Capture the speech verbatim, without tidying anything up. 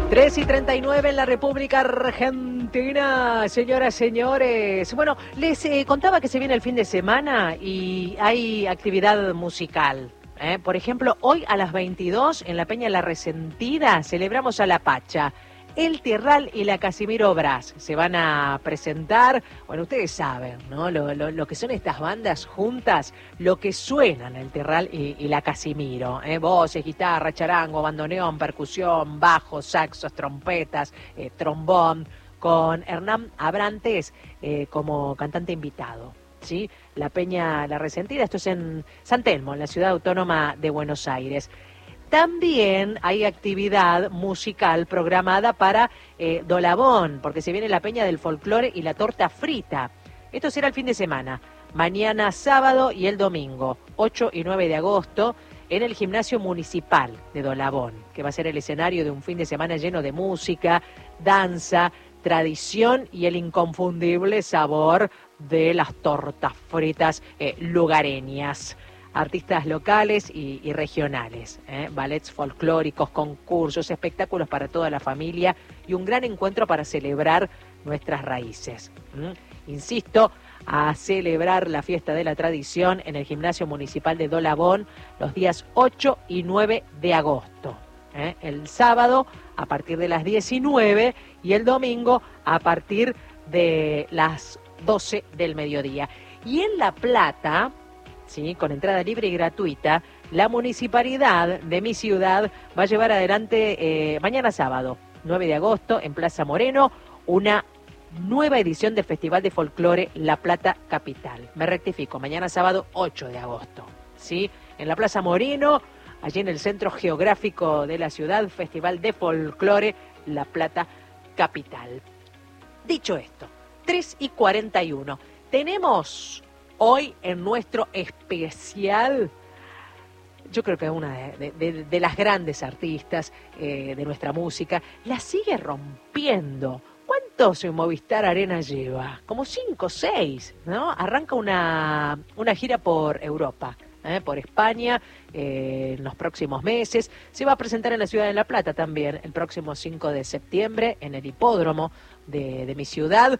tres y treinta y nueve en la República Argentina, señoras, señores. Bueno, les eh, contaba que se viene el fin de semana y hay actividad musical. ¿eh? Por ejemplo, hoy a las veintidós en la Peña La Resentida celebramos a La Pacha. El Tierral y la Casimiro Brás se van a presentar. Bueno, ustedes saben, ¿no? Lo, lo, lo que son estas bandas juntas, lo que suenan el Tierral y, y la Casimiro. ¿eh? Voces, guitarra, charango, bandoneón, percusión, bajos, saxos, trompetas, eh, trombón, con Hernán Abrantes eh, como cantante invitado. ¿sí? La Peña La Resentida, esto es en San Telmo, en la ciudad autónoma de Buenos Aires. También hay actividad musical programada para eh, Dolabón, porque se viene la Peña del Folclore y la Torta Frita. Esto será el fin de semana, mañana sábado y el domingo, ocho y nueve de agosto, en el Gimnasio Municipal de Dolabón, que va a ser el escenario de un fin de semana lleno de música, danza, tradición y el inconfundible sabor de las tortas fritas eh, lugareñas. Artistas locales y, y regionales, ¿eh? ballets folclóricos, concursos, espectáculos para toda la familia y un gran encuentro para celebrar nuestras raíces. ¿Mm? Insisto, a celebrar la fiesta de la tradición en el Gimnasio Municipal de Dolabón los días ocho y nueve de agosto. ¿eh? El sábado a partir de las diecinueve y el domingo a partir de las doce del mediodía. Y en La Plata, ¿sí? con entrada libre y gratuita, la municipalidad de mi ciudad va a llevar adelante eh, mañana sábado, nueve de agosto, en Plaza Moreno, una nueva edición del Festival de Folclore La Plata Capital. Me rectifico, mañana sábado, ocho de agosto, ¿sí? En la Plaza Moreno, allí en el centro geográfico de la ciudad, Festival de Folclore La Plata Capital. Dicho esto, tres y cuarenta y uno, tenemos hoy en nuestro especial, yo creo que una de, de, de las grandes artistas eh, de nuestra música, la sigue rompiendo. ¿Cuántos en Movistar Arena lleva? Como cinco o seis, ¿no? Arranca una, una gira por Europa, ¿eh? por España, eh, en los próximos meses. Se va a presentar en la ciudad de La Plata también, el próximo cinco de septiembre, en el hipódromo de, de mi ciudad.